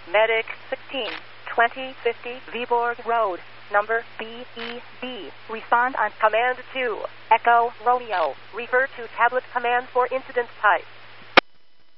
Medic 16, 2050 Viborg Road, number BEB. Respond on Command 2. Echo Romeo. Refer to tablet command for incident type.